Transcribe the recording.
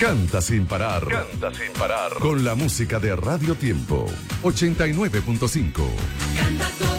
Canta sin parar. Canta sin parar. Con la música de Radio Tiempo. 89.5. Canta